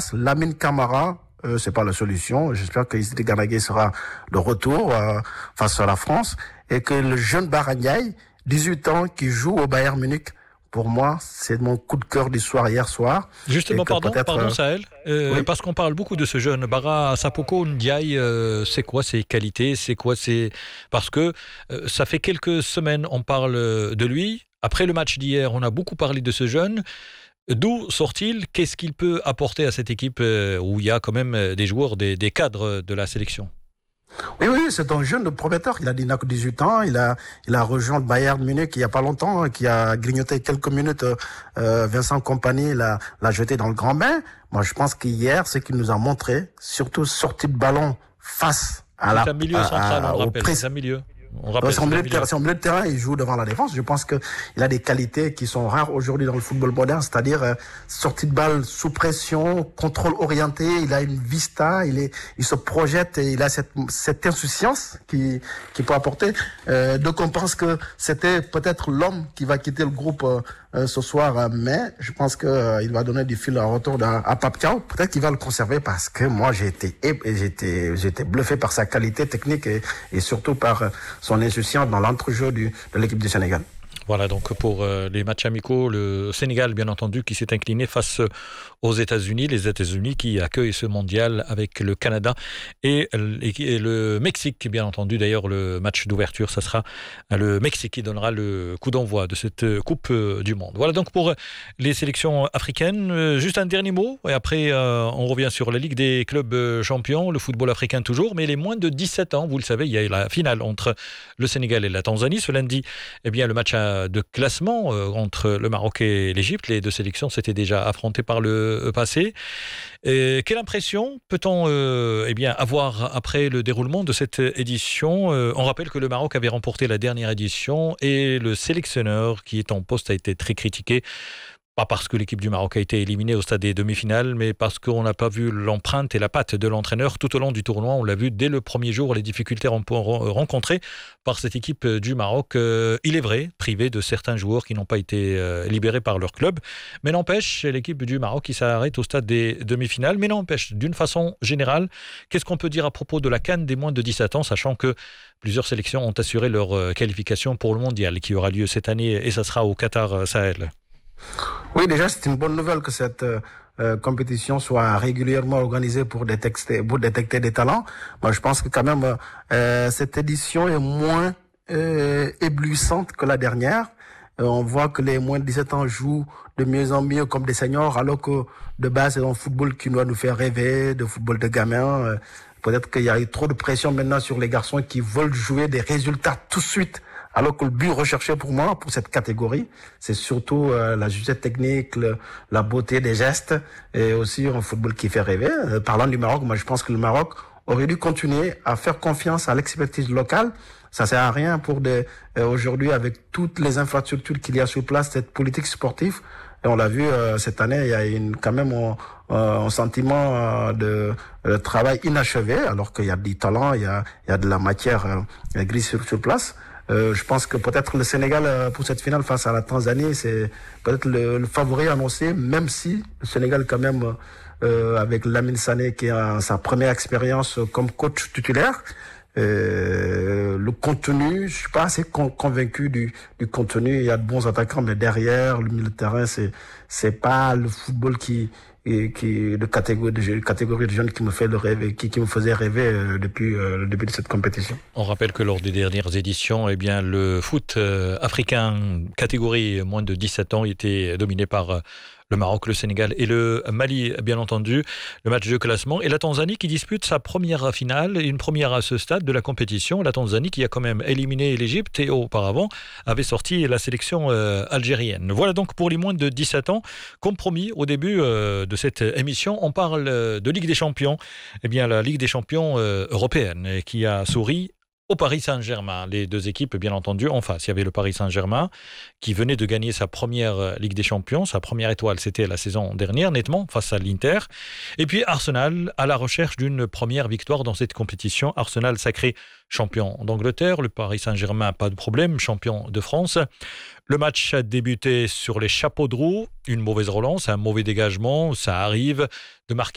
place. Lamine Camara, c'est pas la solution. J'espère que Idrissa Gana Gueye sera de retour face à la France et que le jeune Bara Ndiaye, 18 ans, qui joue au Bayern Munich, pour moi, c'est mon coup de cœur du soir hier soir. Justement, pardon Sahel, oui. parce qu'on parle beaucoup de ce jeune Bara Sapoko Ndiaye, c'est quoi ses qualités, parce que ça fait quelques semaines on parle de lui. Après le match d'hier, on a beaucoup parlé de ce jeune. D'où sort-il? Qu'est-ce qu'il peut apporter à cette équipe où il y a quand même des joueurs, des cadres de la sélection? Oui, c'est un jeune prometteur. Il n'a que 18 ans. Il a rejoint le Bayern Munich il y a pas longtemps, qui a grignoté quelques minutes. Vincent Kompany l'a jeté dans le grand bain. Moi, je pense qu'hier, ce qu'il nous a montré, surtout sortie de ballon face à c'est un milieu central, on rappelle. C'est un milieu. C'est en milieu de terrain, il joue devant la défense. Je pense qu'il a des qualités qui sont rares aujourd'hui dans le football moderne, c'est-à-dire sortie de balle sous pression, contrôle orienté, il a une vista, il se projette et il a cette insouciance qui peut apporter. Donc on pense que c'était peut-être l'homme qui va quitter le groupe ce soir, mais je pense que il va donner du fil à retour à Pape Thiaw. Peut-être qu'il va le conserver parce que moi j'ai été bluffé par sa qualité technique et surtout par son insouciance dans l'entrejeu de l'équipe du Sénégal. Voilà donc pour les matchs amicaux, le Sénégal bien entendu qui s'est incliné face aux États-Unis, les États-Unis qui accueillent ce mondial avec le Canada et le Mexique bien entendu. D'ailleurs le match d'ouverture, ça sera le Mexique qui donnera le coup d'envoi de cette Coupe du Monde. Voilà donc pour les sélections africaines. Juste un dernier mot et après on revient sur la Ligue des clubs champions, le football africain toujours, mais les moins de 17 ans, vous le savez, il y a la finale entre le Sénégal et la Tanzanie. Ce lundi, eh bien le match de classement entre le Maroc et l'Égypte. Les deux sélections s'étaient déjà affrontées par le passé. Quelle impression peut-on avoir après le déroulement de cette édition? On rappelle que le Maroc avait remporté la dernière édition et le sélectionneur qui est en poste a été très critiqué. Pas parce que l'équipe du Maroc a été éliminée au stade des demi-finales, mais parce qu'on n'a pas vu l'empreinte et la patte de l'entraîneur tout au long du tournoi. On l'a vu dès le premier jour, les difficultés rencontrées par cette équipe du Maroc. Il est vrai, privé de certains joueurs qui n'ont pas été libérés par leur club. Mais n'empêche, l'équipe du Maroc qui s'arrête au stade des demi-finales. Mais n'empêche, d'une façon générale, qu'est-ce qu'on peut dire à propos de la CAN des moins de 17 ans, sachant que plusieurs sélections ont assuré leur qualification pour le mondial qui aura lieu cette année et ça sera au Qatar Sahel. Oui, déjà, c'est une bonne nouvelle que cette compétition soit régulièrement organisée pour détecter des talents. Moi, je pense que quand même, cette édition est moins éblouissante que la dernière. On voit que les moins de 17 ans jouent de mieux en mieux comme des seniors, alors que de base, c'est un football qui doit nous faire rêver, de football de gamins. Peut-être qu'il y a eu trop de pression maintenant sur les garçons qui veulent jouer des résultats tout de suite. Alors que le but recherché pour moi, pour cette catégorie, c'est surtout la justesse technique, la beauté des gestes et aussi un football qui fait rêver. Parlant du Maroc, moi je pense que le Maroc aurait dû continuer à faire confiance à l'expertise locale. Ça sert à rien pour aujourd'hui avec toutes les infrastructures qu'il y a sur place, cette politique sportive. Et on l'a vu cette année, il y a quand même un sentiment de travail inachevé, alors qu'il y a du talent, il y a de la matière grise sur place. Je pense que peut-être le Sénégal pour cette finale face à la Tanzanie, c'est peut-être le favori annoncé, même si le Sénégal quand même avec Lamine Sané qui a sa première expérience comme coach titulaire. Le contenu, je suis pas assez convaincu du contenu. Il y a de bons attaquants, mais derrière le milieu de terrain, c'est pas le football qui de catégorie de jeunes qui me fait le rêve, qui me faisait rêver depuis le début de cette compétition. On rappelle que lors des dernières éditions, eh bien le foot africain catégorie moins de 17 ans était dominé par le Maroc, le Sénégal et le Mali, bien entendu, le match de classement. Et la Tanzanie qui dispute sa première finale, une première à ce stade de la compétition. La Tanzanie qui a quand même éliminé l'Égypte et auparavant avait sorti la sélection algérienne. Voilà donc pour les moins de 17 ans. Comme promis au début de cette émission, on parle de Ligue des Champions. Eh bien la Ligue des Champions européenne qui a souri au Paris Saint-Germain. Les deux équipes, bien entendu, en face. Il y avait le Paris Saint-Germain qui venait de gagner sa première Ligue des Champions. Sa première étoile, c'était la saison dernière, nettement, face à l'Inter. Et puis Arsenal, à la recherche d'une première victoire dans cette compétition. Arsenal sacré champion d'Angleterre. Le Paris Saint-Germain, pas de problème, champion de France. Le match a débuté sur les chapeaux de roue. Une mauvaise relance, un mauvais dégagement. Ça arrive de marquer